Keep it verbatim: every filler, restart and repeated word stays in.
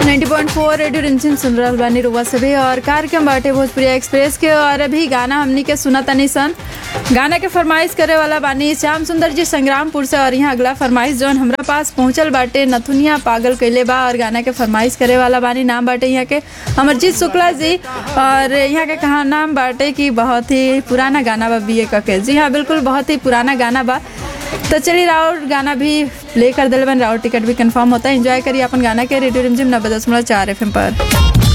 नब्बे पॉइंट चार रेडियो रिमझिम सुन रहल बानी रुआ सभी और कार्यक्रम बाटे भोजपुरी एक्सप्रेस के। और अभी गाना हमनी के सुना तनी सन। गाना के फरमाइश करे वाला बानी श्याम सुंदर जी संग्रामपुर से। और यहाँ अगला फरमाइश जौन हमरा पास पहुंचल बाटे नथुनिया पागल कैले बा। और गाना के फरमाइश करे वाला बानी नाम बाटे यहाँ के अमरजीत शुक्ला जी। और यहाँ के कहा नाम बाटे कि बहुत ही पुराना गाना बा बी ए के। जी हाँ, बिल्कुल बहुत ही पुराना गाना बा। तो चलिए राउर गाना भी प्ले कर दिल बन, राउर टिकट भी कंफर्म होता है। एंजॉय करिए अपन गाना के रेडियो रिमझिम नब्बे दशमलव चार एफ एम पर।